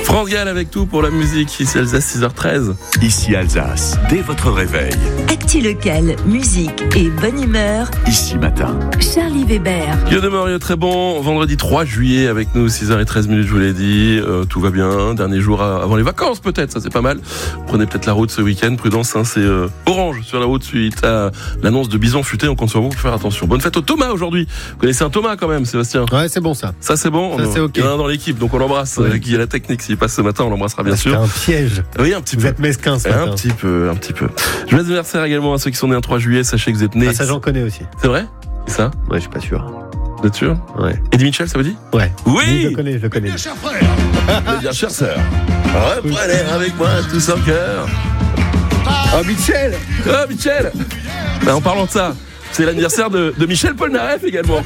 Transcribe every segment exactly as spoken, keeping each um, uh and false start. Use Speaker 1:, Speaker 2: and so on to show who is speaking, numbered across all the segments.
Speaker 1: France Gall avec tout pour la musique. Ici Alsace, six heures treize.
Speaker 2: Ici Alsace, dès votre réveil.
Speaker 3: Actu local, musique et bonne humeur.
Speaker 2: Ici matin.
Speaker 3: Charlie Weber.
Speaker 1: Yo de Morio, très bon. Vendredi trois juillet avec nous, six heures treize minutes, je vous l'ai dit. Euh, tout va bien. Dernier jour avant les vacances peut-être, ça c'est pas mal. Prenez peut-être la route ce week-end. Prudence, hein, c'est euh, orange sur la route suite à l'annonce de Bison Futé. On compte sur vous pour faire attention. Bonne fête au Thomas aujourd'hui. Vous connaissez un Thomas quand même, Sébastien?
Speaker 4: Ouais, c'est bon ça.
Speaker 1: Ça c'est bon.
Speaker 4: Ça,
Speaker 1: on,
Speaker 4: c'est ok.
Speaker 1: Il y en a un dans l'équipe, donc on l'embrasse.
Speaker 4: Ouais.
Speaker 1: Euh, qui est la technique. S'il passe ce matin, on l'embrassera bien
Speaker 4: C'est
Speaker 1: sûr.
Speaker 4: un piège.
Speaker 1: Oui, un petit
Speaker 4: Vous
Speaker 1: peu.
Speaker 4: êtes mesquin ce
Speaker 1: Un
Speaker 4: matin.
Speaker 1: petit peu, un petit peu. Joyeux anniversaire également à ceux qui sont nés un trois juillet. Sachez que vous êtes nés.
Speaker 4: Ah, ça j'en connais aussi.
Speaker 1: C'est vrai? C'est ça?
Speaker 4: Ouais, je suis pas sûr.
Speaker 1: Vous êtes sûr?
Speaker 4: Ouais.
Speaker 1: Eddie Mitchell, ça vous dit?
Speaker 4: Ouais.
Speaker 1: Oui!
Speaker 4: Je le connais, je le connais.
Speaker 1: Eh bien, chère sœur, reprenez avec moi tous en cœur.
Speaker 4: Oh, Michel!
Speaker 1: Oh, Michel! Ben, en parlant de ça, c'est l'anniversaire de, de Michel Polnareff également.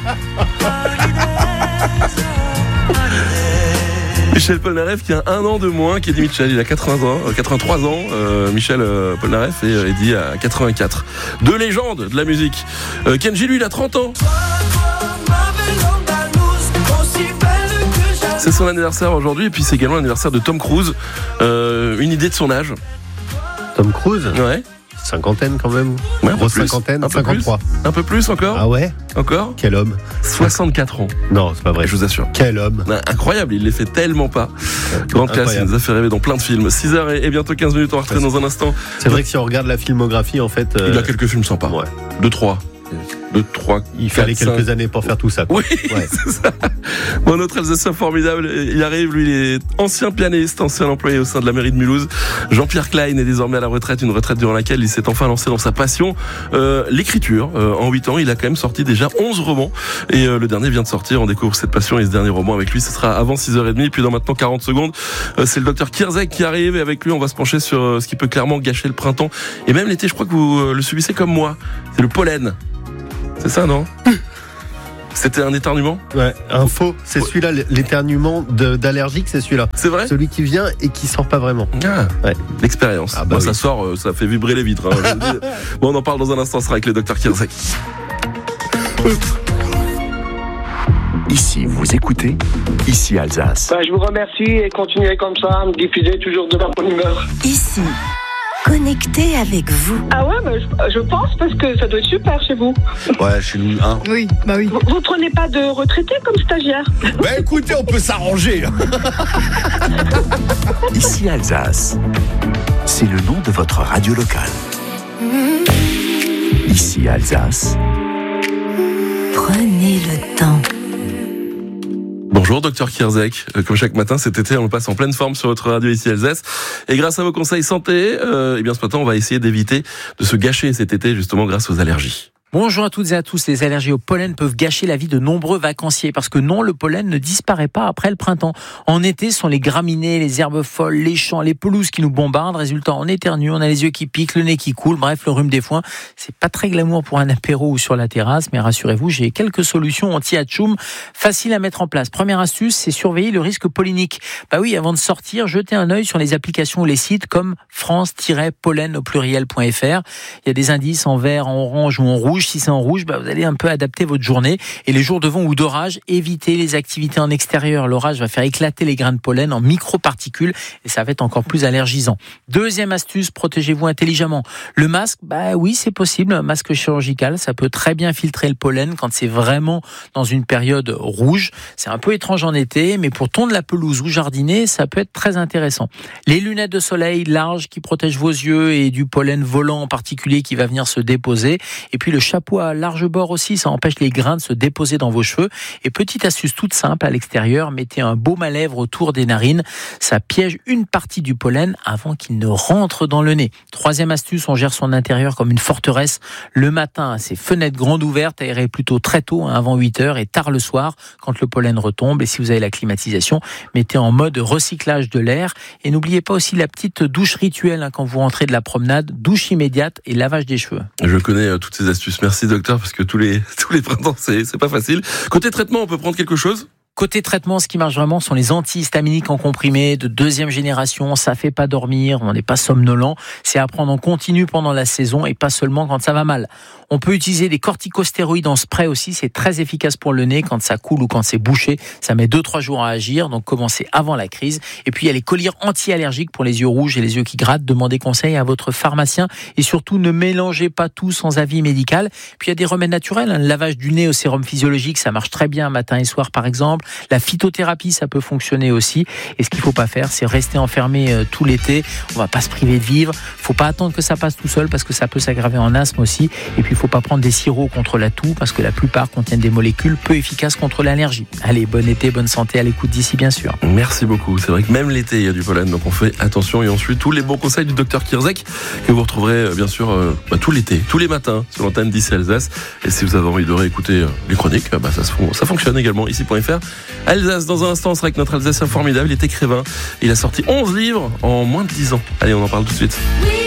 Speaker 1: Michel Polnareff qui a un an de moins qu'Eddie Mitchell. Il a quatre-vingts ans, euh, quatre-vingt-trois ans, euh, Michel euh, Polnareff, et euh, Eddie a quatre-vingt-quatre. Deux légendes de la musique. Euh, Kenji, lui, il a trente ans. C'est son anniversaire aujourd'hui, et puis c'est également l'anniversaire de Tom Cruise. Euh, une idée de son âge?
Speaker 4: Tom Cruise?
Speaker 1: Ouais.
Speaker 4: Cinquantaine quand même.
Speaker 1: Ouais, un peu
Speaker 4: Grosse
Speaker 1: plus.
Speaker 4: cinquantaine,
Speaker 1: Un peu
Speaker 4: cinquante-trois.
Speaker 1: plus. Un peu plus encore?
Speaker 4: Ah ouais?
Speaker 1: Encore?
Speaker 4: Quel homme?
Speaker 1: soixante-quatre ans.
Speaker 4: Non, c'est pas vrai.
Speaker 1: Je vous assure.
Speaker 4: Quel homme?
Speaker 1: Non, incroyable, il les fait tellement pas. Grande classe, il
Speaker 4: Incroyable.
Speaker 1: nous a fait rêver dans plein de films. six heures et bientôt quinze minutes, on va retrouver dans un instant.
Speaker 4: C'est vrai que si on regarde la filmographie, en fait, euh,
Speaker 1: Il a quelques films sympas.
Speaker 4: ouais.
Speaker 1: Deux, trois. Deux, trois.
Speaker 4: il fallait
Speaker 1: quatre,
Speaker 4: quelques
Speaker 1: cinq.
Speaker 4: années pour faire tout ça. quoi.
Speaker 1: Oui,
Speaker 4: Ouais.
Speaker 1: c'est ça. Bon, notre Alsacien formidable, il arrive, lui, il est ancien pianiste, ancien employé au sein de la mairie de Mulhouse. Jean-Pierre Klein est désormais à la retraite, une retraite durant laquelle il s'est enfin lancé dans sa passion, euh, l'écriture. Euh, en huit ans, il a quand même sorti déjà onze romans, et euh, le dernier vient de sortir. On découvre cette passion et ce dernier roman avec lui. Ce sera avant six heures trente, puis dans maintenant quarante secondes, euh, c'est le docteur Kierzek qui arrive, et avec lui, on va se pencher sur euh, ce qui peut clairement gâcher le printemps, et même l'été. Je crois que vous euh, le subissez comme moi. C'est le pollen. C'est ça, non? C'était un éternuement?
Speaker 4: Ouais, un faux. C'est
Speaker 1: Ouais.
Speaker 4: celui-là, l'éternuement de- d'allergique, c'est celui-là.
Speaker 1: C'est vrai?
Speaker 4: Celui qui vient et qui sort pas vraiment.
Speaker 1: Ah,
Speaker 4: Ouais.
Speaker 1: l'expérience.
Speaker 4: Ah bah
Speaker 1: Bon,
Speaker 4: oui.
Speaker 1: ça sort, euh, ça fait vibrer les vitres. Hein, je vous le dis. Bon, on en parle dans un instant, ce sera avec le docteur Kierzek.
Speaker 2: Ici, vous écoutez. Ici Alsace.
Speaker 5: Ben, je vous remercie et continuez comme ça, à me diffuser toujours de la bonne humeur.
Speaker 3: Ici, connecté avec vous.
Speaker 5: Ah ouais, ben, je, je pense parce que ça doit être super chez vous.
Speaker 6: Ouais, chez nous, hein.
Speaker 7: Oui, bah oui.
Speaker 5: Vous, vous prenez pas de retraités comme stagiaire?
Speaker 6: Bah écoutez, on peut s'arranger.
Speaker 2: Ici Alsace. C'est le nom de votre radio locale. Ici Alsace.
Speaker 3: Prenez le temps.
Speaker 1: Bonjour, docteur Kierzek. Euh, comme chaque matin, cet été, on le passe en pleine forme sur votre radio ici Alsace. Et grâce à vos conseils santé, euh, eh bien, ce matin, on va essayer d'éviter de se gâcher cet été, justement, grâce aux allergies.
Speaker 8: Bonjour à toutes et à tous. Les allergies au pollen peuvent gâcher la vie de nombreux vacanciers parce que non, le pollen ne disparaît pas après le printemps. En été, ce sont les graminées, les herbes folles, les champs, les pelouses qui nous bombardent. Résultat, on éternue, on a les yeux qui piquent, le nez qui coule, bref, le rhume des foins. C'est pas très glamour pour un apéro ou sur la terrasse, mais rassurez-vous, j'ai quelques solutions anti-atchoum faciles à mettre en place. Première astuce, c'est surveiller le risque pollinique. Bah oui, avant de sortir, jetez un œil sur les applications ou les sites comme france-pollen au pluriel.fr. Il y a des indices en vert, en orange ou en rouge. Si c'est en rouge, bah vous allez un peu adapter votre journée. Et les jours de vent ou d'orage, évitez les activités en extérieur. L'orage va faire éclater les grains de pollen en microparticules et ça va être encore plus allergisant. Deuxième astuce, protégez-vous intelligemment. Le masque, bah oui, c'est possible. Un masque chirurgical, ça peut très bien filtrer le pollen quand c'est vraiment dans une période rouge. C'est un peu étrange en été, mais pour tondre la pelouse ou jardiner, ça peut être très intéressant. Les lunettes de soleil larges qui protègent vos yeux et du pollen volant en particulier qui va venir se déposer. Et puis le chapeau à large bord aussi, ça empêche les grains de se déposer dans vos cheveux. Et petite astuce toute simple à l'extérieur, mettez un baume à lèvres autour des narines. Ça piège une partie du pollen avant qu'il ne rentre dans le nez. Troisième astuce, on gère son intérieur comme une forteresse. Le matin, ses fenêtres grandes ouvertes, aérées plutôt très tôt, hein, avant huit heures, et tard le soir, quand le pollen retombe. Et si vous avez la climatisation, mettez en mode recyclage de l'air. Et n'oubliez pas aussi la petite douche rituelle hein, quand vous rentrez de la promenade, douche immédiate et lavage des cheveux.
Speaker 1: Je connais euh, toutes ces astuces. Merci, docteur, parce que tous les, tous les printemps, c'est, c'est pas facile. Côté traitement, on peut prendre quelque chose?
Speaker 8: Côté traitement, ce qui marche vraiment sont les antihistaminiques en comprimé de deuxième génération. Ça fait pas dormir, on n'est pas somnolent. C'est à prendre en continu pendant la saison et pas seulement quand ça va mal. On peut utiliser des corticostéroïdes en spray aussi. C'est très efficace pour le nez quand ça coule ou quand c'est bouché. Ça met deux trois jours à agir, donc commencez avant la crise. Et puis il y a les collyres anti-allergiques pour les yeux rouges et les yeux qui grattent. Demandez conseil à votre pharmacien et surtout ne mélangez pas tout sans avis médical. Puis il y a des remèdes naturels. Le lavage du nez au sérum physiologique, ça marche très bien matin et soir par exemple. La phytothérapie, ça peut fonctionner aussi. Et ce qu'il ne faut pas faire, c'est rester enfermé euh, tout l'été. On ne va pas se priver de vivre. Il ne faut pas attendre que ça passe tout seul parce que ça peut s'aggraver en asthme aussi. Et puis, il ne faut pas prendre des sirops contre la toux parce que la plupart contiennent des molécules peu efficaces contre l'allergie. Allez, bon été, bonne santé à l'écoute d'ici, bien sûr.
Speaker 1: Merci beaucoup. C'est vrai que même l'été, il y a du pollen, donc on fait attention et on suit tous les bons conseils du docteur Kirzek que vous retrouverez bien sûr euh, bah, tout l'été, tous les matins sur l'antenne d'ici Alsace. Et si vous avez envie de réécouter euh, les chroniques, bah, ça, se font, ça fonctionne également ici point F R. Alsace, dans un instant, on sera avec notre Alsacien formidable. Il est écrivain. Il a sorti onze livres en moins de dix ans. Allez, on en parle tout de suite.